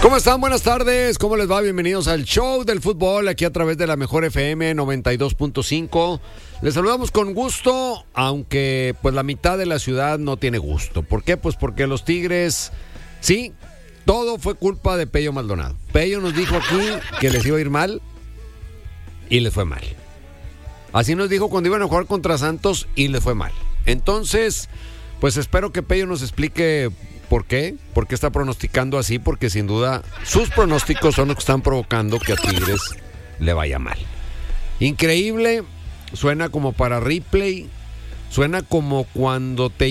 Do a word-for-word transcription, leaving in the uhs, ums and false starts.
¿Cómo están? Buenas tardes. ¿Cómo les va? Bienvenidos al show del fútbol aquí a través de la Mejor F M noventa y dos punto cinco. Les saludamos con gusto, aunque pues la mitad de la ciudad no tiene gusto. ¿Por qué? Pues porque los Tigres, sí, todo fue culpa de Pello Maldonado. Pello nos dijo aquí que les iba a ir mal y les fue mal. Así nos dijo cuando iban a jugar contra Santos y les fue mal. Entonces, pues espero que Pello nos explique por qué, por qué está pronosticando así, porque sin duda sus pronósticos son los que están provocando que a Tigres le vaya mal. Increíble, suena como para replay, suena como cuando te